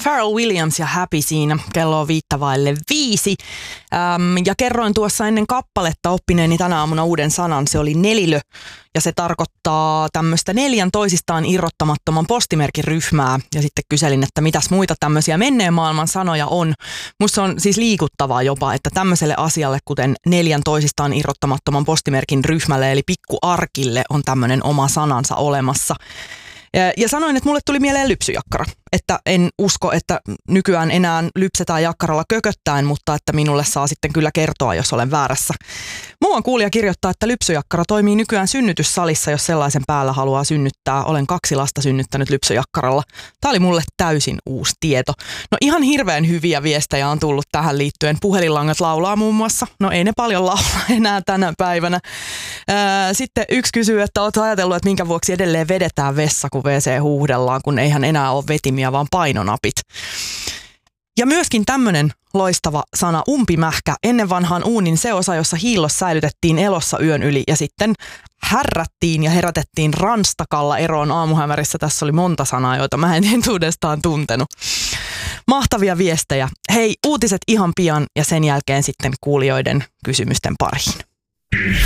Pharrell Williams ja Happy siinä. Kello on 4:05. Ja kerroin tuossa ennen kappaletta oppineeni tänä aamuna uuden sanan. Se oli nelilö ja se tarkoittaa tämmöistä 4 toisistaan irrottamattoman postimerkin ryhmää. Ja sitten kyselin, että mitäs muita tämmöisiä menneen maailman sanoja on. Musta on siis liikuttavaa jopa, että tämmöiselle asialle, kuten 4 toisistaan irrottamattoman postimerkin ryhmälle eli pikkuarkille on tämmöinen oma sanansa olemassa. Ja sanoin, että mulle tuli mieleen lypsyjakkara. Että en usko, että nykyään enää lypsetään jakkaralla kököttäen, mutta että minulle saa sitten kyllä kertoa, jos olen väärässä. Muuan kuulija kirjoittaa, että lypsyjakkara toimii nykyään synnytyssalissa, jos sellaisen päällä haluaa synnyttää. Olen 2 lasta synnyttänyt lypsyjakkaralla. Tämä oli mulle täysin uusi tieto. No ihan hirveän hyviä viestejä on tullut tähän liittyen. Puhelinlangat laulaa muun muassa. No ei ne paljon laulaa enää tänä päivänä. Sitten yksi kysyy, että oletko ajatellut, että minkä vuoksi edelleen vedetään vessa, kun WC huuhdellaan, kun eihän enää ole vetimiä, vaan painonapit. Ja myöskin tämmöinen loistava sana umpimähkä. Ennen vanhaan uunin se osa, jossa hiillos säilytettiin elossa yön yli ja sitten härrättiin ja herätettiin ranstakalla eroon aamuhämärissä. Tässä oli monta sanaa, joita mä en entuudestaan tuntenut. Mahtavia viestejä. Hei, uutiset ihan pian ja sen jälkeen sitten kuulijoiden kysymysten pariin.